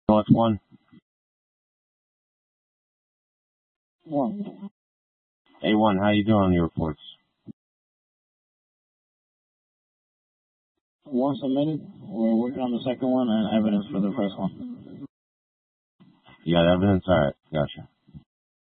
North 1? 1. A1, how you doing on your reports? 1 submitted. We're working on the second one and evidence for the first one. You got evidence? Alright, gotcha.